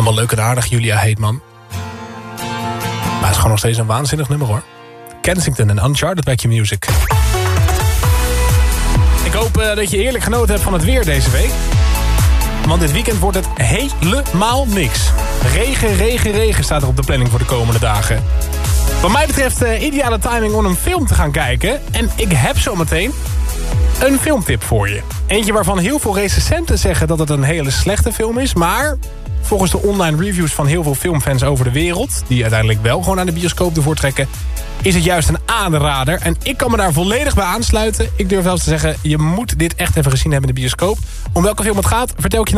Allemaal leuk en aardig, Julia heet man. Maar het is gewoon nog steeds een waanzinnig nummer hoor. Kensington en Uncharted bij Q-Music. Ik hoop dat je eerlijk genoten hebt van het weer deze week. Want dit weekend wordt het helemaal niks. Regen staat er op de planning voor de komende dagen. Wat mij betreft ideale timing om een film te gaan kijken. En ik heb zometeen een filmtip voor je. Eentje waarvan heel veel recensenten zeggen dat het een hele slechte film is. Maar volgens de online reviews van heel veel filmfans over de wereld, die uiteindelijk wel gewoon aan de bioscoop ervoor trekken, is het juist een aanrader. En ik kan me daar volledig bij aansluiten. Ik durf zelfs te zeggen, je moet dit echt even gezien hebben in de bioscoop. Om welke film het gaat, vertel ik je